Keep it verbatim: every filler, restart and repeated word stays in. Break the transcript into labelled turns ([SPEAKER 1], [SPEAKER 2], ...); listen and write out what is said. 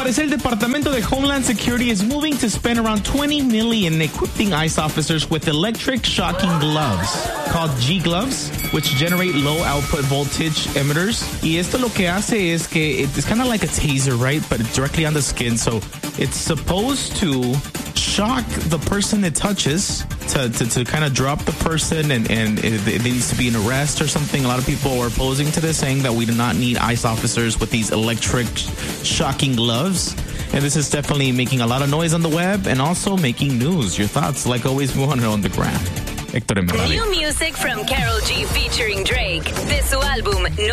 [SPEAKER 1] parecer, el Departamento de Homeland Security is moving to spend around twenty million dollars equipping ICE officers with electric shocking gloves called G-gloves, which generate low output voltage emitters. Y esto lo que hace es que it's kind of like a taser, right? But directly on the skin. So it's supposed to shock the person it touches to, to, to kind of drop the person, and, and it, it needs to be an arrest or something. A lot of people are opposing to this, saying that we do not need ICE officers with these electric shocking gloves. And this is definitely making a lot of noise on the web and also making news. Your thoughts, like always, we want to know on the gram. Héctor en
[SPEAKER 2] New music from Karol G featuring Drake. De su álbum No